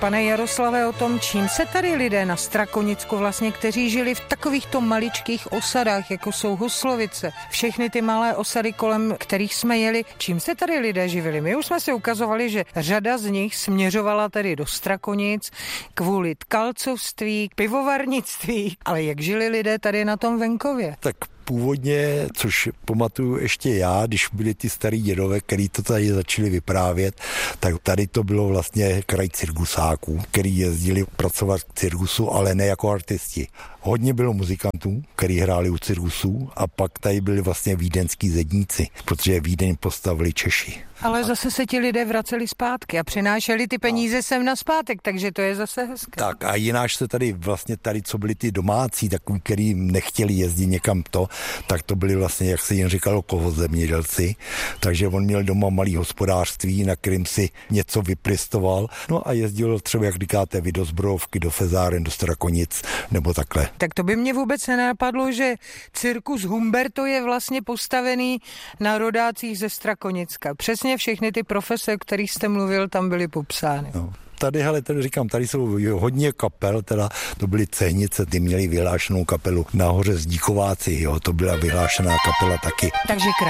Pane Jaroslave, o tom, čím se tady lidé na Strakonicku vlastně, kteří žili v takovýchto maličkých osadách, jako jsou Huslovice, všechny ty malé osady, kolem kterých jsme jeli, čím se tady lidé živili? My už jsme si ukazovali, že řada z nich směřovala tedy do Strakonic kvůli tkalcovství, pivovarnictví, ale jak žili lidé tady na tom venkově? Tak původně, což pamatuju ještě já, když byli ty starý dědové, který to tady začali vyprávět, tak tady to bylo vlastně kraj cirkusáků, který jezdili pracovat v cirkusu, ale ne jako artisti. Hodně bylo muzikantů, kteří hráli u cirkusů, a pak tady byli vlastně vídeňský zedníci, protože Vídeň postavili Češi. Ale zase se ti lidé vraceli zpátky a přinášeli ty peníze sem na zpátek, takže to je zase hezké. Tak a jináž se tady vlastně co byli ty domácí, takový, který nechtěli jezdit někam tak to byli vlastně, jak se jim říkalo, kovozemědělci. Takže on měl doma malý hospodářství, na kterým si něco vypěstoval. No a jezdil třeba, jak říkáte, vy do Zbrojovky, do Fezáren, do Strakonic, nebo takhle. Tak to by mě vůbec nenapadlo, že cirkus Humberto je vlastně postavený na rodácích ze Strakonicka. Přesně všechny ty profese, o kterých jste mluvil, tam byly popsány. No. Tady říkám, tady jsou hodně kapel, teda to byly Cehnice, ty měli vyhlášenou kapelu, nahoře Zdíkováci, jo, to byla vyhlášená kapela taky. Takže